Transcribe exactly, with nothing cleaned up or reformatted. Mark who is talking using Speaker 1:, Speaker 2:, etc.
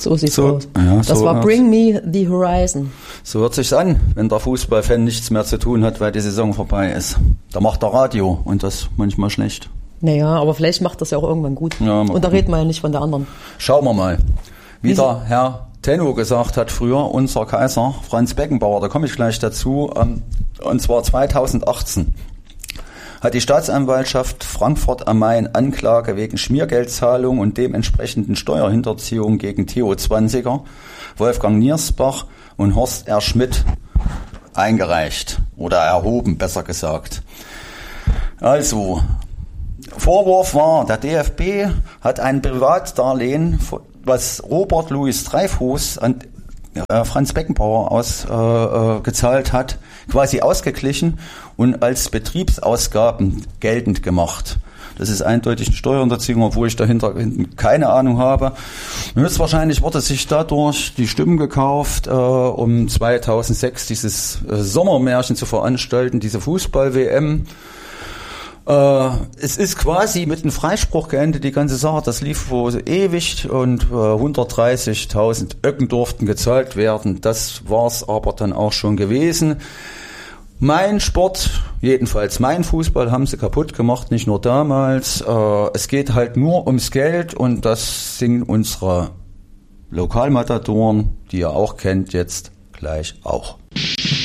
Speaker 1: So sieht's
Speaker 2: so,
Speaker 1: aus.
Speaker 2: Ja,
Speaker 1: das
Speaker 2: so
Speaker 1: war Bring Me the Horizon.
Speaker 2: So hört sich's an, wenn der Fußballfan nichts mehr zu tun hat, weil die Saison vorbei ist. Da macht er Radio und das manchmal schlecht.
Speaker 1: Naja, aber vielleicht macht das ja auch irgendwann gut.
Speaker 2: Ja,
Speaker 1: und da reden wir ja nicht von der anderen.
Speaker 2: Schauen wir mal. Wie der Herr Tenno gesagt hat früher, unser Kaiser Franz Beckenbauer, da komme ich gleich dazu, und zwar zweitausendachtzehn hat die Staatsanwaltschaft Frankfurt am Main Anklage wegen Schmiergeldzahlung und dementsprechenden Steuerhinterziehung gegen T O zwanziger, Wolfgang Niersbach und Horst R. Schmidt eingereicht oder erhoben, besser gesagt. Also, Vorwurf war, der D F B hat ein Privatdarlehen, was Robert Louis Dreyfus an äh, Franz Beckenbauer ausgezahlt äh, hat, quasi ausgeglichen und als Betriebsausgaben geltend gemacht. Das ist eindeutig eine Steuerhinterziehung, obwohl ich dahinter hinten keine Ahnung habe. Höchstwahrscheinlich wurde sich dadurch die Stimmen gekauft, äh, um zweitausendsechs dieses äh, Sommermärchen zu veranstalten, diese Fußball-W M. Äh, es ist quasi mit einem Freispruch geendet, die ganze Sache. Das lief wohl ewig und äh, hundertdreißigtausend Öcken durften gezahlt werden. Das war's aber dann auch schon gewesen. Mein Sport, jedenfalls mein Fußball, haben sie kaputt gemacht, nicht nur damals. Äh, es geht halt nur ums Geld und das sind unsere Lokalmatadoren, die ihr auch kennt, jetzt gleich auch.